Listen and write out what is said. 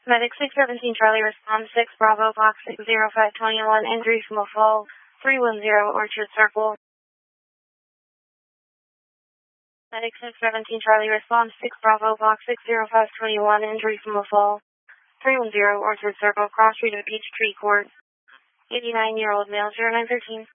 Medic 617 Charlie responds 6 Bravo Box 60521 injury from a fall 310 Orchard Circle. Medic 617 Charlie responds 6 Bravo Box 60521 injury from a fall 310 Orchard Circle, cross street of Peachtree Court. 89-year-old male 0913.